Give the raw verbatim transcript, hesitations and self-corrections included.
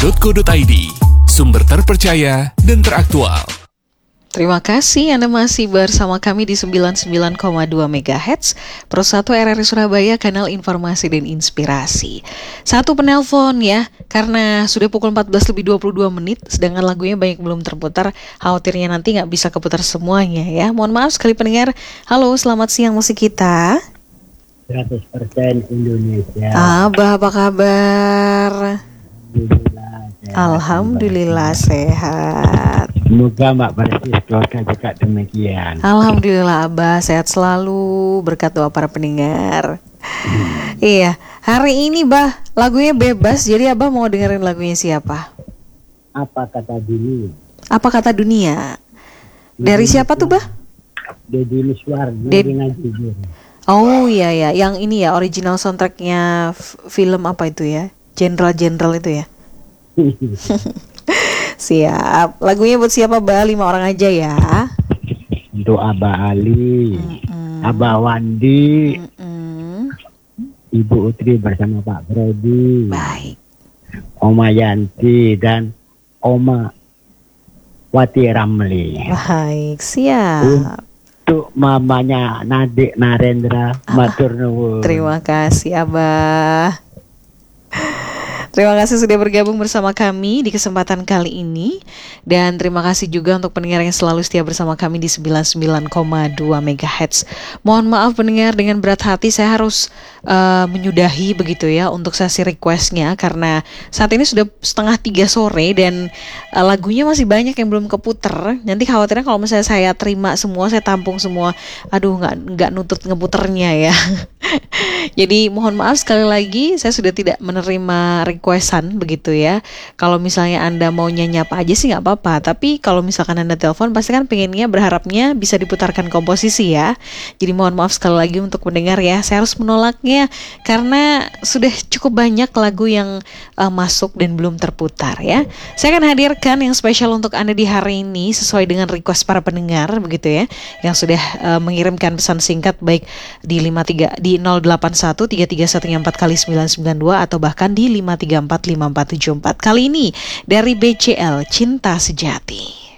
tiga co dot i d, sumber terpercaya dan teraktual. Terima kasih Anda masih bersama kami di sembilan puluh sembilan koma dua megahertz Pro satu R R I Surabaya, kanal informasi dan inspirasi. Satu penelpon ya, karena sudah pukul empat belas lebih dua puluh dua menit, sedangkan lagunya banyak belum terputar, khawatirnya nanti nggak bisa keputar semuanya ya. Mohon maaf sekali pendengar. Halo, selamat siang musik kita. seratus persen Indonesia. Abah, apa kabar? Alhamdulillah sehat. Alhamdulillah sehat. Semoga Mbak Persis keluarga juga demikian. Alhamdulillah Abah sehat selalu berkat doa para pendengar. Hmm. Iya, hari ini Bah lagunya bebas, jadi Abah mau dengerin lagunya siapa? Apa kata dunia? Apa kata dunia? Dari Deddy siapa tuh Bah? Deddy Miswar. Ded- oh iya ya, yang ini ya original soundtracknya f- film apa itu ya? Jenderal-jenderal itu ya. Siap. Lagunya buat siapa Bah? Lima orang aja ya. Untuk Abah Ali, Mm-mm. Abah Wandi, Mm-mm. Ibu Utri bersama Pak Brody, baik, Oma Yanti dan Oma Wati Ramli. Baik, siap. Untuk mamanya Nadik Narendra, ah, matur nuwun. Terima kasih Abah. Terima kasih sudah bergabung bersama kami di kesempatan kali ini. Dan terima kasih juga untuk pendengar yang selalu setia bersama kami di sembilan puluh sembilan koma dua megahertz. Mohon maaf pendengar, dengan berat hati saya harus uh, menyudahi begitu ya untuk sesi requestnya, karena saat ini sudah setengah tiga sore dan uh, lagunya masih banyak yang belum keputer. Nanti khawatirnya kalau misalnya saya terima semua, saya tampung semua, aduh nggak nggak nutut ngeputernya ya. Jadi mohon maaf sekali lagi, saya sudah tidak menerima requestan begitu ya. Kalau misalnya Anda mau nyanyi apa aja sih nggak apa-apa, tapi kalau misalkan Anda telepon pasti kan pengennya berharapnya bisa diputarkan komposisi ya. Jadi mohon maaf sekali lagi untuk mendengar ya, saya harus menolaknya karena sudah cukup banyak lagu yang uh, masuk dan belum terputar ya. Saya akan hadirkan yang spesial untuk Anda di hari ini sesuai dengan request para pendengar begitu ya, yang sudah uh, mengirimkan pesan singkat baik di lima tiga di nol delapan satu tiga tiga satu empat kali sembilan sembilan dua atau bahkan di lima tiga empat lima empat tujuh empat. Kali ini dari B C L Cinta Sejati.